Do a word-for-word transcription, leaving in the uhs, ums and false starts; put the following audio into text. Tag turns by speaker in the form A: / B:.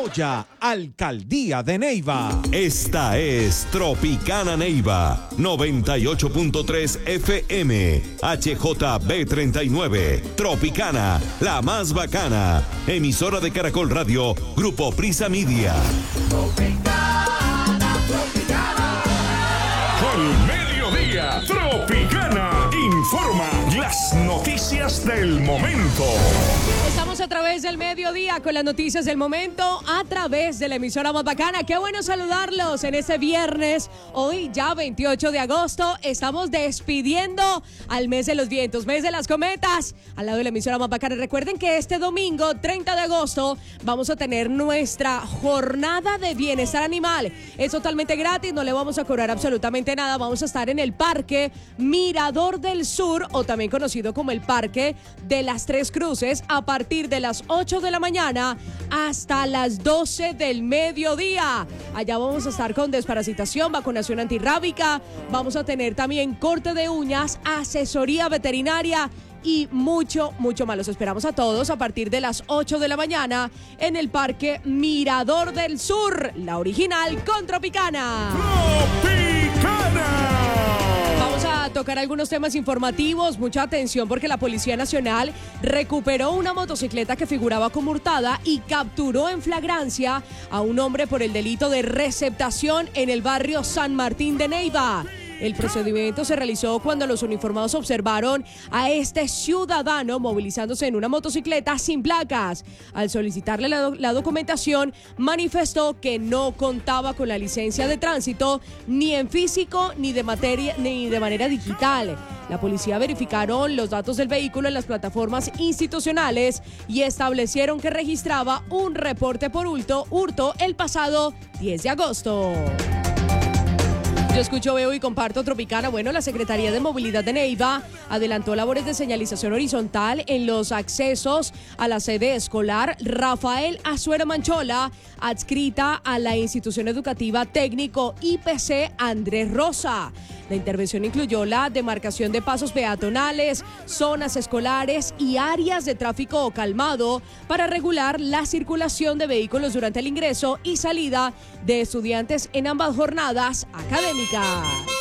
A: Apoya Alcaldía de Neiva.
B: Esta es Tropicana Neiva, noventa y ocho punto tres F M, H J B treinta y nueve. Tropicana, la más bacana. Emisora de Caracol Radio, Grupo Prisa Media.
C: Tropicana, Tropicana.
D: Al mediodía, Tropicana informa las noticias del momento.
E: Estamos a través del mediodía con las noticias del momento a través de la emisora más bacana. Qué bueno saludarlos en este viernes, hoy ya veintiocho de agosto. Estamos despidiendo al mes de los vientos, mes de las cometas, al lado de la emisora más bacana. Recuerden que este domingo, treinta de agosto, vamos a tener nuestra jornada de bienestar animal. Es totalmente gratis, no le vamos a cobrar absolutamente nada. Vamos a estar en el Parque Mirador del Sur, o también conocido como el Parque de las Tres Cruces, a partir de las ocho de la mañana hasta las doce del mediodía. Allá vamos a estar con desparasitación, vacunación antirrábica, vamos a tener también corte de uñas, asesoría veterinaria y mucho, mucho más. Los esperamos a todos a partir de las ocho de la mañana en el Parque Mirador del Sur, la original con Tropicana.
D: ¡Tropicana!
E: Vamos a tocar algunos temas informativos. Mucha atención porque la Policía Nacional recuperó una motocicleta que figuraba como hurtada y capturó en flagrancia a un hombre por el delito de receptación en el barrio San Martín de Neiva. El procedimiento se realizó cuando los uniformados observaron a este ciudadano movilizándose en una motocicleta sin placas. Al solicitarle la, do- la documentación, manifestó que no contaba con la licencia de tránsito ni en físico ni de materia ni de manera digital. La policía verificaron los datos del vehículo en las plataformas institucionales y establecieron que registraba un reporte por hurto, hurto el pasado diez de agosto. Yo escucho, veo y comparto Tropicana. Bueno, la Secretaría de Movilidad de Neiva adelantó labores de señalización horizontal en los accesos a la sede escolar Rafael Azuero Manchola, adscrita a la institución educativa técnico I P C Andrés Rosa. La intervención incluyó la demarcación de pasos peatonales, zonas escolares y áreas de tráfico calmado para regular la circulación de vehículos durante el ingreso y salida de estudiantes en ambas jornadas académicas.